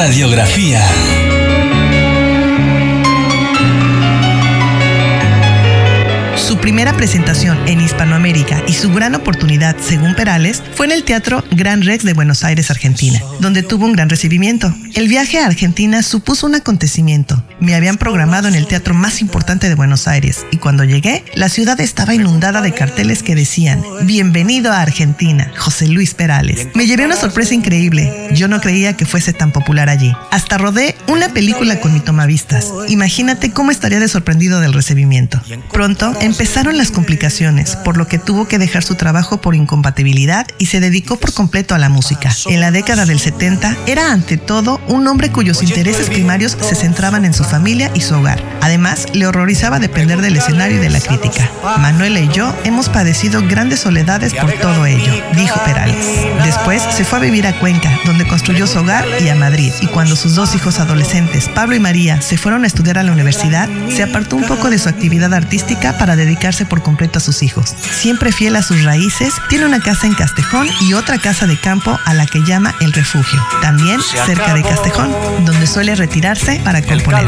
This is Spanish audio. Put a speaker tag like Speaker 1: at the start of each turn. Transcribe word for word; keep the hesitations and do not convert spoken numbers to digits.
Speaker 1: Radiografía.
Speaker 2: Su primera presentación en Hispanoamérica y su gran oportunidad, según Perales, fue en el Teatro Gran Rex de Buenos Aires, Argentina, donde tuvo un gran recibimiento. El viaje a Argentina supuso un acontecimiento. Me habían programado en el teatro más importante de Buenos Aires y cuando llegué, la ciudad estaba inundada de carteles que decían: "Bienvenido a Argentina, José Luis Perales". Me llevé una sorpresa increíble. Yo no creía que fuese tan popular allí. Hasta rodé una película con mi tomavistas. Imagínate cómo estaría de sorprendido del recibimiento. Pronto empezaron las complicaciones, por lo que tuvo que dejar su trabajo por incompatibilidad y se dedicó por completo a la música. En la década del setenta, era ante todo un hombre cuyos intereses primarios se centraban en su familia y su hogar. Además, le horrorizaba depender del escenario y de la crítica. Manuela y yo hemos padecido grandes soledades por todo ello, dijo Perales. Después se fue a vivir a Cuenca, donde construyó su hogar, y a Madrid. Y cuando sus dos hijos adolescentes, Pablo y María, se fueron a estudiar a la universidad, se apartó un poco de su actividad artística para dedicarse por completo a sus hijos. Siempre fiel a sus raíces, tiene una casa en Castejón y otra casa de campo a la que llama El Refugio, también cerca de Castejón, donde suele retirarse para componer.